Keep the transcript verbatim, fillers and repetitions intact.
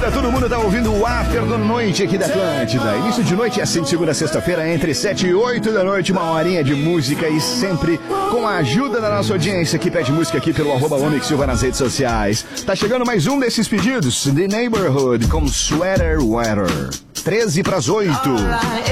Atlântida, todo mundo tá ouvindo o After da Noite aqui da Atlântida. Início de noite é assim de segunda a sexta-feira, entre sete e oito da noite, uma horinha de música e sempre com a ajuda da nossa audiência que pede música aqui pelo arroba Omix Silva nas redes sociais. Tá chegando mais um desses pedidos, The Neighborhood com Sweater Weather. treze para as oito.